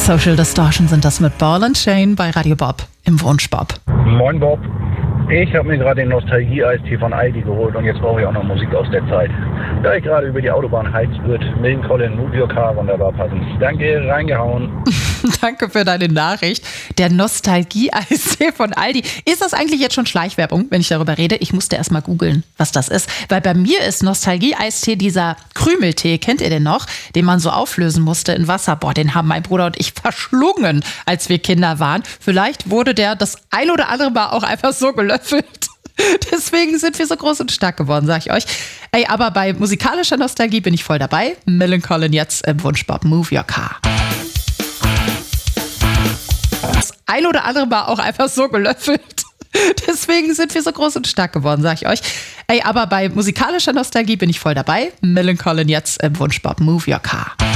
Social Distortion sind das mit Ball and Chain bei Radio Bob im Wunschbob. Moin Bob, ich habe mir gerade den Nostalgie-Eistee von Aldi geholt und jetzt brauche ich auch noch Musik aus der Zeit. Da ich gerade über die Autobahn heizt wird, Millencolin, Move Your Car, wunderbar passend. Danke, reingehauen. Danke für deine Nachricht. Der Nostalgie-Eistee von Aldi. Ist das eigentlich jetzt schon Schleichwerbung, wenn ich darüber rede? Ich musste erst mal googeln, was das ist. Weil bei mir ist Nostalgie-Eistee dieser Krümeltee, kennt ihr den noch? Den man so auflösen musste in Wasser. Boah, den haben mein Bruder und ich verschlungen, als wir Kinder waren. Vielleicht wurde der das ein oder andere Mal auch einfach so gelöffelt. Deswegen sind wir so groß und stark geworden, sag ich euch. Ey, aber bei musikalischer Nostalgie bin ich voll dabei. Millencolin jetzt im Wunschbob Move Your Car. Das ein oder andere Mal auch einfach so gelöffelt. Deswegen sind wir so groß und stark geworden, sag ich euch. Ey, aber bei musikalischer Nostalgie bin ich voll dabei. Millencolin jetzt im Wunschbob Move Your Car.